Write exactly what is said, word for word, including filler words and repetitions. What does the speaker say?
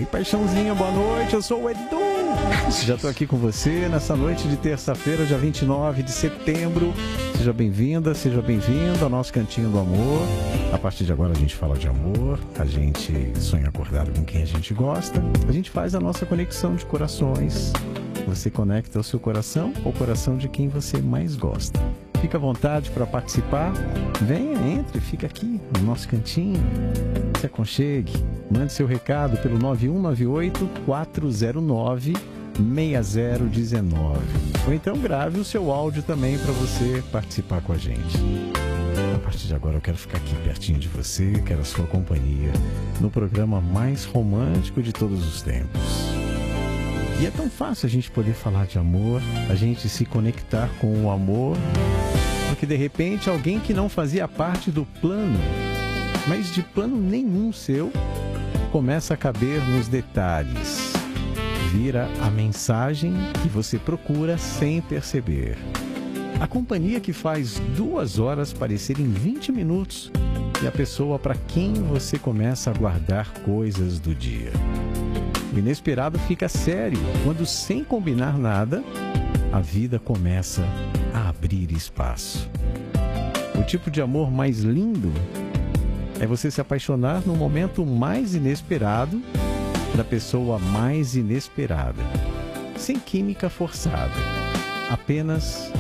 aí, paixãozinha, boa noite, eu sou o Edu. Já estou aqui com você nessa noite de terça-feira, dia vinte e nove de setembro. Seja bem-vinda, seja bem-vindo ao nosso Cantinho do Amor. A partir de agora a gente fala de amor, a gente sonha acordado com quem a gente gosta, a gente faz a nossa conexão de corações. Você conecta o seu coração com o coração de quem você mais gosta. Fica à vontade para participar. Venha, entre, fica aqui no nosso cantinho. Se aconchegue. Mande seu recado pelo nove um nove oito, quatro zero nove, seis zero um nove. Ou então grave o seu áudio também para você participar com a gente. A partir de agora eu quero ficar aqui pertinho de você, quero a sua companhia no programa mais romântico de todos os tempos. E é tão fácil a gente poder falar de amor, a gente se conectar com o amor, porque de repente alguém que não fazia parte do plano, mas de plano nenhum seu, começa a caber nos detalhes. Vira a mensagem que você procura sem perceber. A companhia que faz duas horas parecerem vinte minutos e a pessoa para quem você começa a guardar coisas do dia. O inesperado fica sério quando, sem combinar nada, a vida começa a abrir espaço. O tipo de amor mais lindo é você se apaixonar no momento mais inesperado da pessoa mais inesperada, sem química forçada, apenas